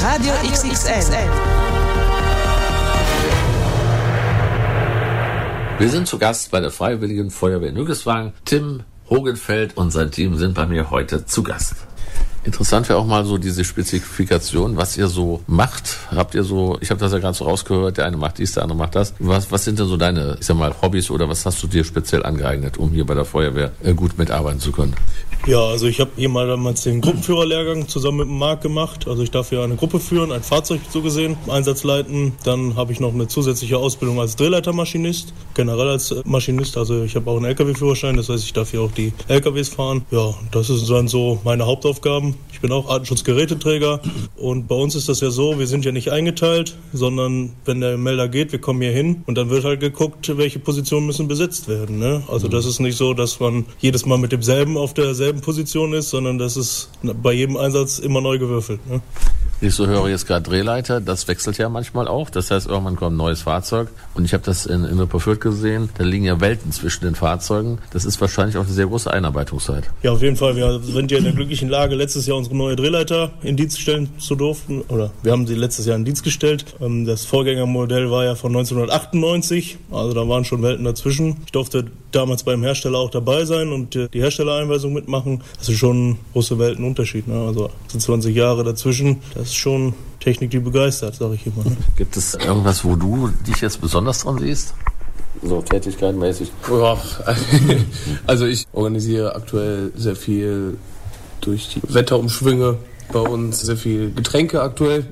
Radio XXL. Wir sind zu Gast bei der Freiwilligen Feuerwehr Nüggelswagen. Tim Hogenfeld und sein Team sind bei mir heute zu Gast. Interessant wäre auch mal so diese Spezifikation, was ihr so macht. Habt ihr so, ich habe das ja gerade so rausgehört, der eine macht dies, der andere macht das. Was sind denn so deine, ich sag mal, Hobbys oder was hast du dir speziell angeeignet, um hier bei der Feuerwehr gut mitarbeiten zu können? Ja, also ich habe hier mal damals den Gruppenführerlehrgang zusammen mit dem Marc gemacht. Also ich darf hier eine Gruppe führen, ein Fahrzeug so gesehen, Einsatz leiten. Dann habe ich noch eine zusätzliche Ausbildung als Drehleitermaschinist, generell als Maschinist. Also ich habe auch einen LKW-Führerschein, das heißt, ich darf hier auch die LKWs fahren. Ja, das sind dann so meine Hauptaufgaben. Ich bin auch Artenschutzgeräteträger und bei uns ist das ja so, wir sind ja nicht eingeteilt, sondern wenn der Melder geht, wir kommen hier hin und dann wird halt geguckt, welche Positionen müssen besetzt werden. Ne? Also das ist nicht so, dass man jedes Mal mit demselben auf derselben Position ist, sondern das ist bei jedem Einsatz immer neu gewürfelt. Ne? Ich so höre jetzt gerade Drehleiter, das wechselt ja manchmal auch. Das heißt, irgendwann kommt ein neues Fahrzeug. Und ich habe das in Rüpperfürth gesehen, da liegen ja Welten zwischen den Fahrzeugen. Das ist wahrscheinlich auch eine sehr große Einarbeitungszeit. Ja, auf jeden Fall. Wir sind ja in der glücklichen Lage, letztes Jahr unsere neue Drehleiter in Dienst stellen zu durften. Oder wir haben sie letztes Jahr in Dienst gestellt. Das Vorgängermodell war ja von 1998. Also da waren schon Welten dazwischen. Ich durfte damals beim Hersteller auch dabei sein und die Herstellereinweisung mitmachen. Das ist schon ein großer Weltenunterschied. Ne? Also 20 Jahre dazwischen. Das ist schon Technik, die begeistert, sage ich immer. Ne? Gibt es irgendwas, wo du dich jetzt besonders dran siehst? So tätigkeitenmäßig? Ja, also ich organisiere aktuell sehr viel durch die Wetterumschwünge bei uns, sehr viel Getränke aktuell.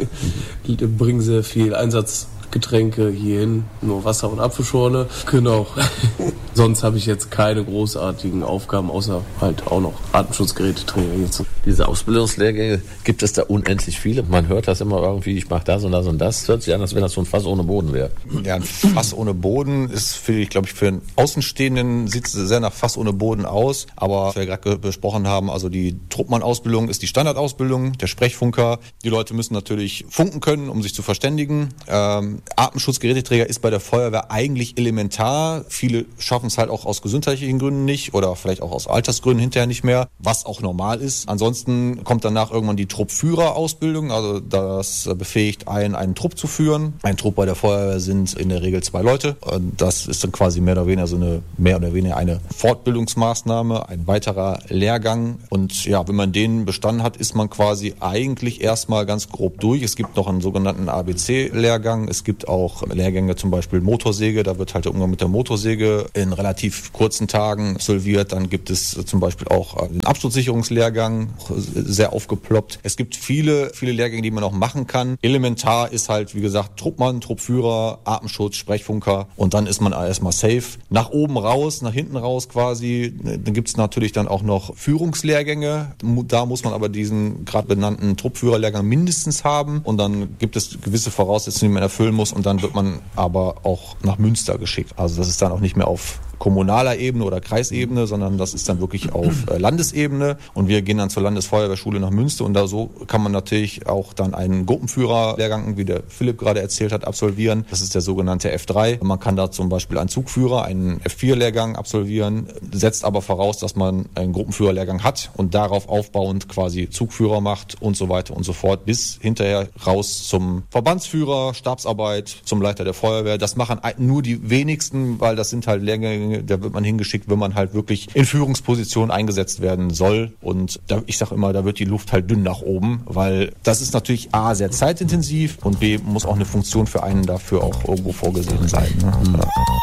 Die bringen sehr viel Einsatzgetränke hierhin, nur Wasser und Apfelschorle. Genau. Sonst habe ich jetzt keine großartigen Aufgaben, außer halt auch noch Atemschutzgeräteträger jetzt. Diese Ausbildungslehrgänge, gibt es da unendlich viele? Man hört das immer irgendwie, ich mache das und das und das. Hört sich an, als wenn das so ein Fass ohne Boden wäre. Ja, ein Fass ohne Boden ist, für einen Außenstehenden sieht es sehr nach Fass ohne Boden aus. Aber was wir gerade besprochen haben, also die Truppmann-Ausbildung ist die Standardausbildung, der Sprechfunker. Die Leute müssen natürlich funken können, um sich zu verständigen. Atemschutzgeräteträger ist bei der Feuerwehr eigentlich elementar. Viele schaffen es halt auch aus gesundheitlichen Gründen nicht oder vielleicht auch aus Altersgründen hinterher nicht mehr, was auch normal ist. Ansonsten kommt danach irgendwann die Truppführerausbildung, also das befähigt einen Trupp zu führen. Ein Trupp bei der Feuerwehr sind in der Regel 2 Leute. Das ist dann quasi mehr oder weniger eine Fortbildungsmaßnahme, ein weiterer Lehrgang. Und ja, wenn man den bestanden hat, ist man quasi eigentlich erstmal ganz grob durch. Es gibt noch einen sogenannten ABC-Lehrgang. Es gibt auch Lehrgänge, zum Beispiel Motorsäge. Da wird halt der Umgang mit der Motorsäge in relativ kurzen Tagen absolviert. Dann gibt es zum Beispiel auch den Absturzsicherungslehrgang, sehr aufgeploppt. Es gibt viele Lehrgänge, die man auch machen kann. Elementar ist halt, wie gesagt, Truppmann, Truppführer, Atemschutz, Sprechfunker und dann ist man erstmal safe. Nach oben raus, nach hinten raus quasi. Dann gibt es natürlich dann auch noch Führungslehrgänge. Da muss man aber diesen gerade benannten Truppführerlehrgang mindestens haben und dann gibt es gewisse Voraussetzungen, die man erfüllen muss und dann wird man aber auch nach Münster geschickt. Also das ist dann auch nicht mehr auf kommunaler Ebene oder Kreisebene, sondern das ist dann wirklich auf Landesebene und wir gehen dann zur Landesfeuerwehrschule nach Münster und da so kann man natürlich auch dann einen Gruppenführerlehrgang, wie der Philipp gerade erzählt hat, absolvieren. Das ist der sogenannte F3. Man kann da zum Beispiel einen Zugführer, einen F4-Lehrgang absolvieren, setzt aber voraus, dass man einen Gruppenführerlehrgang hat und darauf aufbauend quasi Zugführer macht und so weiter und so fort, bis hinterher raus zum Verbandsführer, Stabsarbeit, zum Leiter der Feuerwehr. Das machen nur die wenigsten, weil das sind halt Lehrgänge, da wird man hingeschickt, wenn man halt wirklich in Führungspositionen eingesetzt werden soll. Und ich sage immer, da wird die Luft halt dünn nach oben, weil das ist natürlich A, sehr zeitintensiv und B, muss auch eine Funktion für einen dafür auch irgendwo vorgesehen sein. Ne? Ja.